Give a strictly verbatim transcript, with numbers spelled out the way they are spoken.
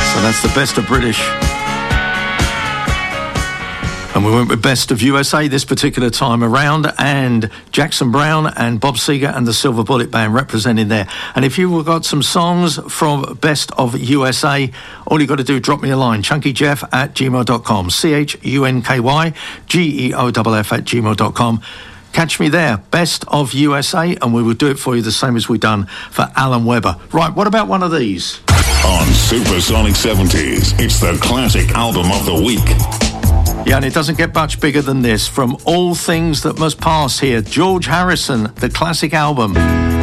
So that's the best of British. And we went with Best of U S A this particular time around, and Jackson Browne and Bob Seger and the Silver Bullet Band representing there. And if you've got some songs from Best of U S A, all you've got to do, drop me a line, chunkyjeff at gmail dot com, C H U N K Y G E O F F at gmail dot com. Catch me there, Best of U S A, and we will do it for you the same as we've done for Alan Webber. Right, what about one of these? On Supersonic seventies, it's the classic album of the week. Yeah, and it doesn't get much bigger than this. From All Things That Must Pass here, George Harrison, the classic album.